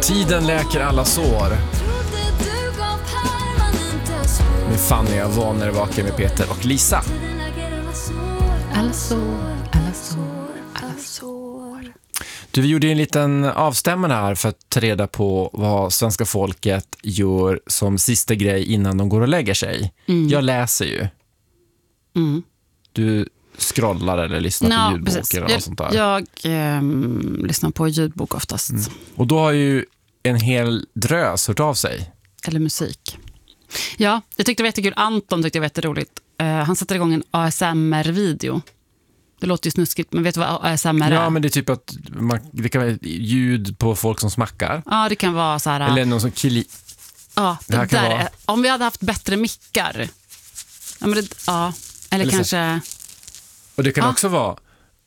Tiden läker alla sår. Med Fanny och Von är vaken med Peter och Lisa. Alla sår, alla sår, alla sår. Du, vi gjorde en liten avstämmande här för att ta reda på vad svenska folket gör som sista grej innan de går och lägger sig. Jag läser ju. Du scrollar eller lyssnar på ljudbok precis. Eller något sånt där. Jag lyssnar på ljudbok oftast. Och då har ju en hel drös hört av sig. Eller musik. Ja, jag tyckte det var jättekul. Anton tyckte det var jätteroligt. Han sätter igång en ASMR-video. Det låter ju snuskigt, men vet du vad ASMR är? Ja, men det är typ att det kan vara ljud på folk som smackar. Ja, det kan vara så här. Eller någon som Ja, det där kan vara... Om vi hade haft bättre mickar. Ja, men eller kanske... Och det kan också vara...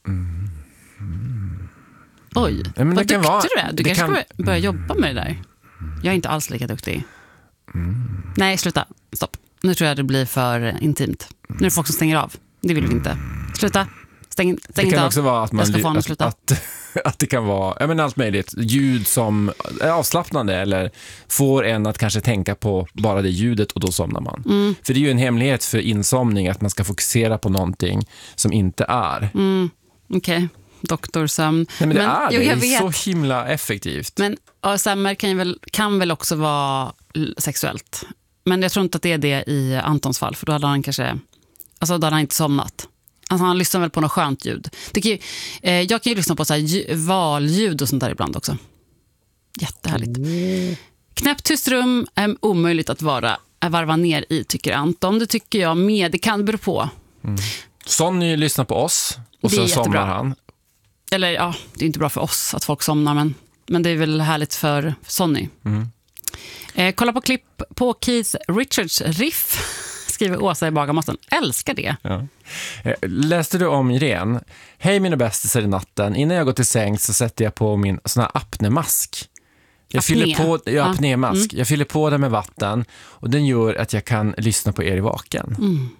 Oj, ja, men vad duktig vara... du är. Du kanske ska börja jobba med det där. Jag är inte alls lika duktig. Nej, sluta. Stopp. Nu tror jag det blir för intimt. Nu är det folk som stänger av. Det vill vi inte. Sluta. Stäng det inte kan av. Också vara att man att det kan vara allt möjligt. Ljud som är avslappnande eller får en att kanske tänka på bara det ljudet och då somnar man. För det är ju en hemlighet för insomning att man ska fokusera på någonting som inte är. Okej. Doktorsömn. Nej, men det är så himla effektivt. Men ASMR kan väl också vara sexuellt. Men jag tror inte att det är det i Antons fall. För då hade han kanske... Alltså då hade han inte somnat. Alltså han lyssnar väl på något skönt ljud. Jag kan ju lyssna på så här valljud och sånt där ibland också. Jättehärligt. Knäpptyst rum är omöjligt att varva ner i, tycker Anton. Det tycker jag med. Det kan bero på. Sonny lyssnar på oss och så somnar han. Eller ja, det är inte bra för oss att folk somnar, men det är väl härligt för Sonny. Kolla på klipp på Keith Richards riff, skriver Åsa i Bagarmossen. Älskar det. Ja. Läste du om Irene? Hej mina bästisar i natten. Innan jag går till säng så sätter jag på min sån här apnemask. Jag fyller på den med vatten och den gör att jag kan lyssna på er i vaken.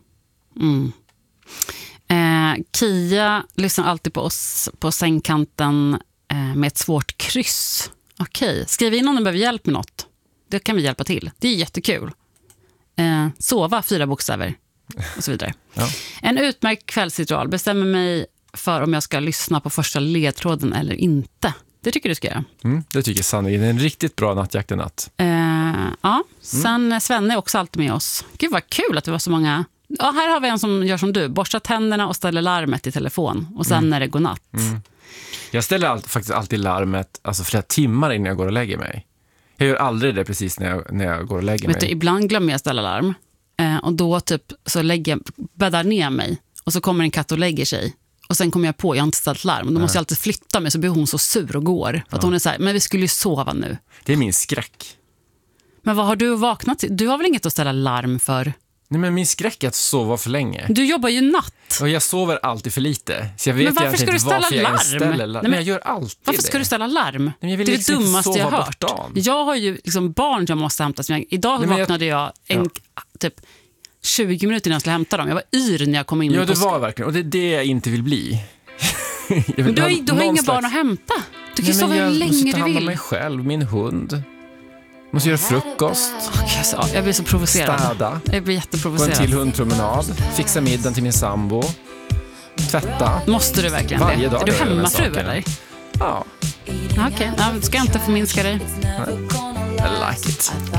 Kia lyssnar alltid på oss på sängkanten med ett svårt kryss. Okej, skriv in om du behöver hjälp med något. Det kan vi hjälpa till. Det är jättekul. Sova 4 bokstäver och så vidare. Ja. En utmärkt kvällsritual. Bestämmer mig för om jag ska lyssna på första ledtråden eller inte. Det tycker du ska göra. Det tycker Sanny. Det är en riktigt bra nattjakt i natt. Ja, sen Svenne är också alltid med oss. Gud vad kul att det var så många. Ja, här har vi en som gör som du. Borstar tänderna och ställer larmet i telefon. Och sen är det godnatt. Jag ställer faktiskt alltid larmet flera timmar innan jag går och lägger mig. Jag gör aldrig det precis när jag går och lägger mig. Du, ibland glömmer jag ställa larm. Och då typ så bäddar ner mig. Och så kommer en katt och lägger sig. Och sen kommer jag på, jag har inte ställt larm. Då måste jag alltid flytta mig, så blir hon så sur och går. För att hon är så här, men vi skulle ju sova nu. Det är min skräck. Men vad har du vaknat till? Du har väl inget att ställa larm för? Nej, men min skräck är att sova för länge. Du jobbar ju natt. Och jag sover alltid för lite. Så jag vet men varför ska du ställa larm? Nej, men jag gör alltid varför ska du ställa larm? Nej, det är det dummaste jag har hört. Jag har ju barn jag måste hämta. Idag vaknade jag typ 20 minuter innan jag skulle hämta dem. Jag var yr när jag kom in. Ja, det var verkligen. Och det är det jag inte vill bli. Men du har inga barn att hämta. Du kan sova hur länge du vill. Jag måste ta hand om mig själv, min hund. Måste göra frukost. Jag blir så provocerad. Städa. Jag blir jätteprovocerad. Gå en till hundpromenad. Fixa middagen till min sambo. Tvätta. Måste du verkligen varje dag? Är du hemmafru eller? Ja. Okej, ska jag inte förminska dig. I like it.